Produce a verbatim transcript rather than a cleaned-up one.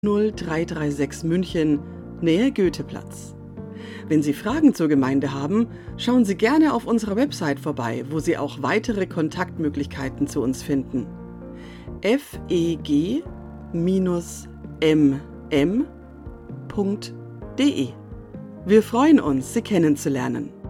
null drei drei sechs München, Nähe Goetheplatz. Wenn Sie Fragen zur Gemeinde haben, schauen Sie gerne auf unserer Website vorbei, wo Sie auch weitere Kontaktmöglichkeiten zu uns finden. f e g m m punkt d e. Wir freuen uns, Sie kennenzulernen.